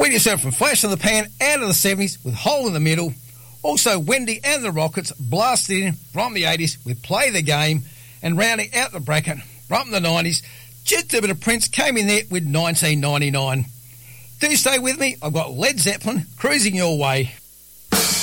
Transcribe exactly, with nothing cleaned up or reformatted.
With yourself from Flash in the Pan out of the seventies with Hole in the Middle. Also Wendy and the Rockets blasted in from the eighties with Play the Game, and rounding out the bracket from the nineties, just a bit of Prince came in there with nineteen ninety-nine. Do stay with me, I've got Led Zeppelin cruising your way.